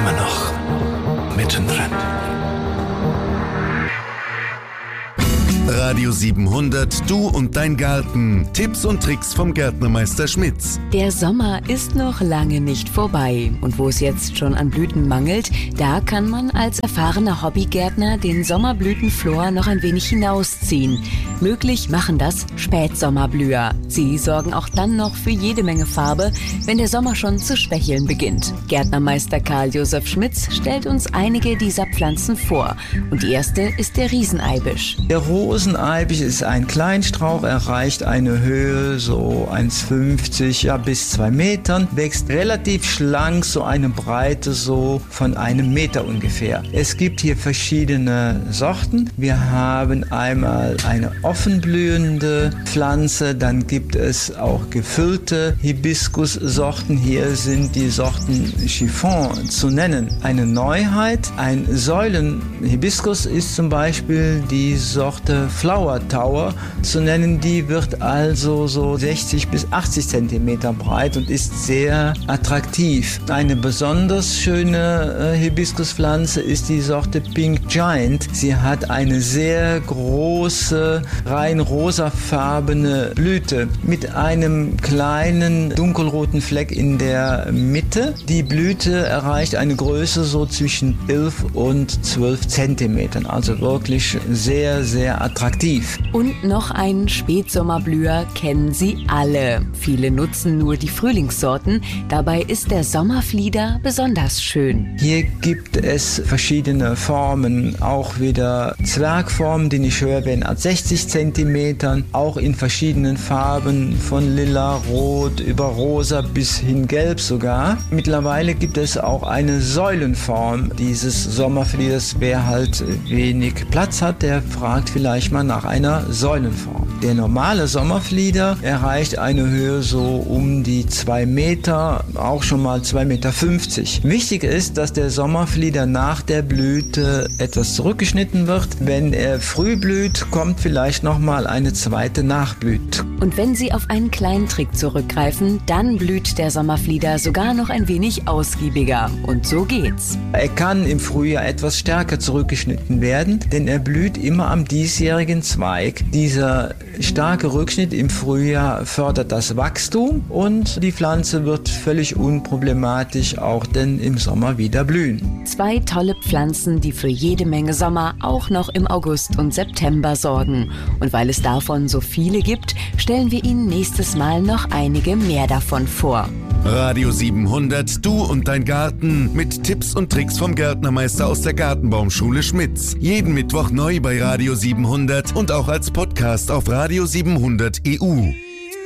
immer noch mittendrin. Radio 700, du und dein Garten. Tipps und Tricks vom Gärtnermeister Schmitz. Der Sommer ist noch lange nicht vorbei. Und wo es jetzt schon an Blüten mangelt, da kann man als erfahrener Hobbygärtner den Sommerblütenflor noch ein wenig hinausziehen. Möglich machen das Spätsommerblüher. Sie sorgen auch dann noch für jede Menge Farbe, wenn der Sommer schon zu schwächeln beginnt. Gärtnermeister Karl-Josef Schmitz stellt uns einige dieser Pflanzen vor. Und die erste ist der Rieseneibisch. Der Roseneibisch ist ein Kleinstrauch, erreicht eine Höhe so 1,50 bis 2 Metern, wächst relativ schlank, so eine Breite so von 1 Meter ungefähr. Es gibt hier verschiedene Sorten. Wir haben einmal eine offenblühende Pflanze, dann gibt es auch gefüllte Hibiskussorten. Hier sind die Sorten Chiffon zu nennen. Eine Neuheit, ein Säulenhibiskus ist zum Beispiel die Sorte Flower Tower zu nennen. Die wird also so 60 bis 80 Zentimeter breit und ist sehr attraktiv. Eine besonders schöne Hibiskuspflanze ist die Sorte Pink Giant. Sie hat eine sehr große, rein rosafarbene Blüte mit einem kleinen dunkelroten Fleck in der Mitte. Die Blüte erreicht eine Größe so zwischen 11 und 12 Zentimetern. Also wirklich sehr, sehr attraktiv. Und noch einen Spätsommerblüher kennen Sie alle. Viele nutzen nur die Frühlingssorten. Dabei ist der Sommerflieder besonders schön. Hier gibt es verschiedene Formen, auch wieder Zwergformen, die nicht höher werden als 60 Zentimetern, auch in verschiedenen Farben, von lila, rot über rosa bis hin gelb sogar. Mittlerweile gibt es auch eine Säulenform dieses Sommerflieders. Wer halt wenig Platz hat, der fragt vielleicht mal nach einer Säulenform. Der normale Sommerflieder erreicht eine Höhe so um die 2 Meter, auch schon mal 2,50 Meter. Wichtig ist, dass der Sommerflieder nach der Blüte etwas zurückgeschnitten wird. Wenn er früh blüht, kommt vielleicht noch mal eine zweite Nachblüte. Und wenn Sie auf einen kleinen Trick zurückgreifen, dann blüht der Sommerflieder sogar noch ein wenig ausgiebiger. Und so geht's. Er kann im Frühjahr etwas stärker zurückgeschnitten werden, denn er blüht immer am diesjährigen Zweig. Dieser starke Rückschnitt im Frühjahr fördert das Wachstum und die Pflanze wird völlig unproblematisch auch denn im Sommer wieder blühen. 2 tolle Pflanzen, die für jede Menge Sommer auch noch im August und September sorgen. Und weil es davon so viele gibt, stellen wir Ihnen nächstes Mal noch einige mehr davon vor. Radio 700, du und dein Garten mit Tipps und Tricks vom Gärtnermeister aus der Gartenbaumschule Schmitz. Jeden Mittwoch neu bei Radio 700 und auch als Podcast auf Radio 700 EU.